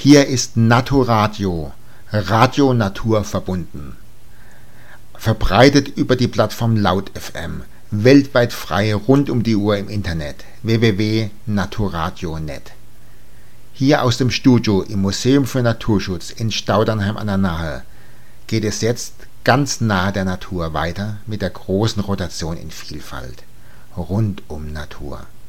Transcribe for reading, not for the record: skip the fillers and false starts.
Hier ist Naturadio, Radio Natur verbunden. Verbreitet über die Plattform Laut FM, weltweit frei rund um die Uhr im Internet, www.naturadio.net. Hier aus dem Studio im Museum für Naturschutz in Staudernheim an der Nahe geht es jetzt ganz nah der Natur weiter mit der großen Rotation in Vielfalt. Rund um Natur.